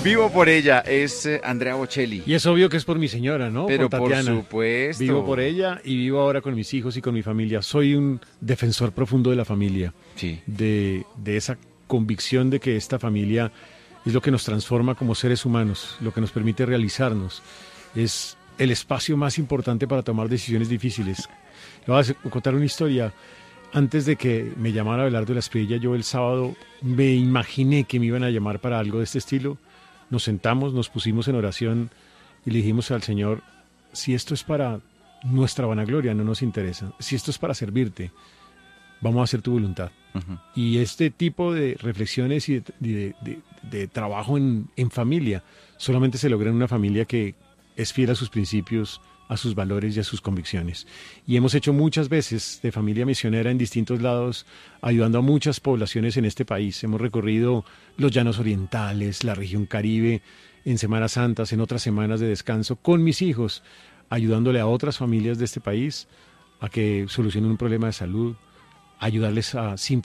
Vivo por ella, es Andrea Bocelli. Y es obvio que es por mi señora, ¿no? Pero por Tatiana. por supuesto. Vivo por ella y vivo ahora con mis hijos y con mi familia. Soy un defensor profundo de la familia, Sí. de esa convicción de que esta familia es lo que nos transforma como seres humanos, lo que nos permite realizarnos. Es el espacio más importante para tomar decisiones difíciles. Le voy a contar una historia. Antes de que me llamara Abelardo de la Espriella, yo el sábado me imaginé que me iban a llamar para algo de este estilo. Nos sentamos, nos pusimos en oración y le dijimos al Señor, si esto es para nuestra vanagloria, no nos interesa. Si esto es para servirte, vamos a hacer tu voluntad. Ujú. Y este tipo de reflexiones y de trabajo en familia solamente se logra en una familia que es fiel a sus principios, a sus valores y a sus convicciones. Y hemos hecho muchas veces de familia misionera en distintos lados, ayudando a muchas poblaciones en este país. Hemos recorrido los llanos orientales, la región Caribe, en Semanas Santas, en otras semanas de descanso, con mis hijos, ayudándole a otras familias de este país a que solucionen un problema de salud, ayudarles a